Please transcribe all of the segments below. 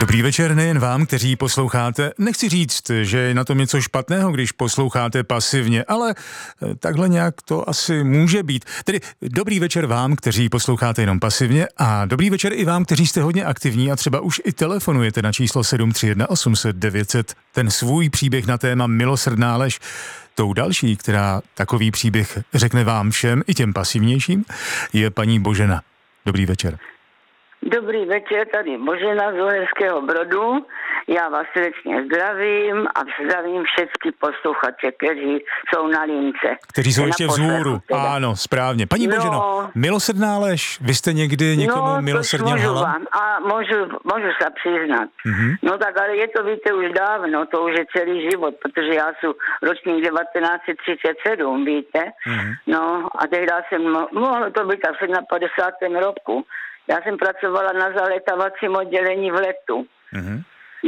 Dobrý večer nejen vám, kteří posloucháte. Nechci říct, že je na tom něco špatného, když posloucháte pasivně, ale takhle nějak to asi může být. Tedy dobrý večer vám, kteří posloucháte jenom pasivně, a dobrý večer i vám, kteří jste hodně aktivní a třeba už i telefonujete na číslo 731 800 900 ten svůj příběh na téma milosrdná lež. Tou další, která takový příběh řekne vám všem, i těm pasivnějším, je paní Božena. Dobrý večer. Dobrý večer, tady Božena z Uherského Brodu. Já vás srdečně zdravím a zdravím všechny posluchače, kteří jsou na lince. Kteří jsou ještě vzhůru. Ano, správně. Paní Boženo, milosrdná lež, vy jste někdy někomu milosrdně lhala? A můžu se přiznat. Mm-hmm. No tak, ale je to, víte, už dávno, to už je celý život, protože já jsem ročník 1937, víte. Mm-hmm. No a tehdy mohlo to být asi na 50. roku. Já jsem pracovala na zalétavacím oddělení v Letu. Mm-hmm.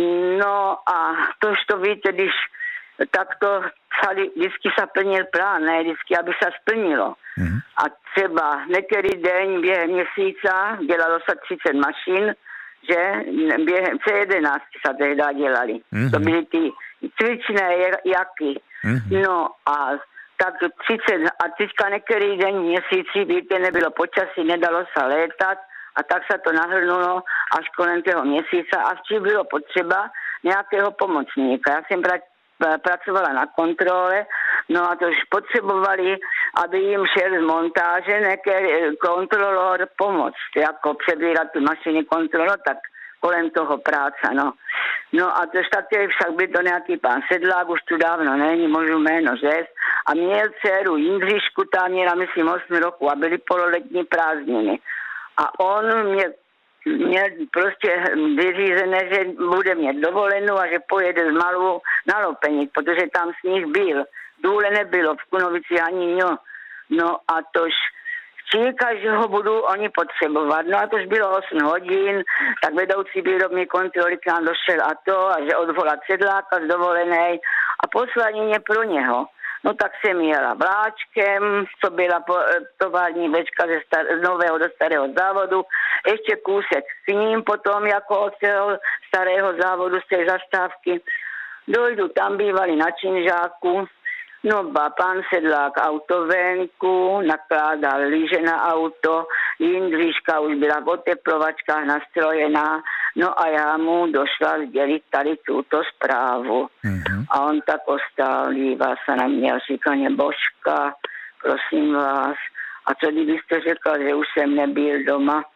No a to víte, když takto vždycky se plnil plán, ne vždycky, aby se splnilo. Mm-hmm. A třeba některý den během měsíca dělalo se 30 mašin, že během C11 se tehdy dělali. Mm-hmm. To byly ty cvičné jaky. Mm-hmm. No a tak 30, a teďka některý den měsíci, víte, nebylo počasí, nedalo se létat, a tak se to nahrnulo až kolem toho měsíce a vždy bylo potřeba nějakého pomocníka. Já jsem pracovala na kontrole, no a to už potřebovali, aby jim šel z montáže nějaký kontrolor pomoct, jako přebírat ty mašiny kontrolor, tak kolem toho práce, no. No a to také však byl to nějaký pán Sedlák, už tu dávno není, můžu jméno říct, a měl dceru Jindřišku, ta měla, myslím, 8 roku a byly pololetní prázdniny. A on měl prostě vyřízené, že bude mít dovolenou a že pojede z Malu na Lopeník, protože tam sníh byl. Důle nebylo, v Kunovici ani no. No a tož číka, že ho budou oni potřebovat. No a tož bylo 8 hodin, tak vedoucí výrobní kontroly k nám došel a že odvolat Sedláka z dovolené a poslali mě pro něho. No tak jsem jela vláčkem, co byla tovární večka z nového do starého závodu, ještě kousek s ním potom jako od toho starého závodu z té zastávky. Dojdu, tam bývali na činžáku, no pán Sedlák auto venku, nakládal lyže na auto, Jindřiška už byla v oteplovačkách nastrojená, no a já mu došla sdělit tady tuto zprávu. Mm-hmm. A on tak ostál, dívá se na mě a říká, Božka, prosím vás, a co kdybyste řekla, že už jsem nebyl doma?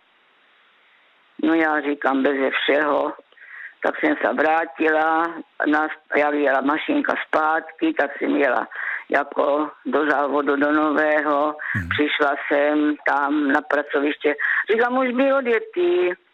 No já říkám, beze všeho. Tak jsem se vrátila, jak jela mašinka zpátky, tak jsem jela jako do závodu do nového, přišla jsem tam na pracoviště, říkám, už byl odjetý,